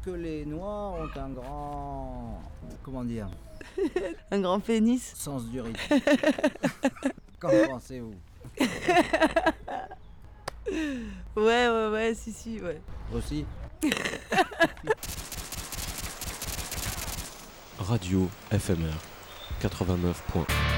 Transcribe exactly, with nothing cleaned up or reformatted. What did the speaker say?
que les Noirs ont un grand... Comment dire? Un grand pénis. Sens du rythme. Qu'en pensez-vous? Ouais, ouais, ouais, si, si, ouais. Aussi? Radio F M R quatre-vingt-neuf point un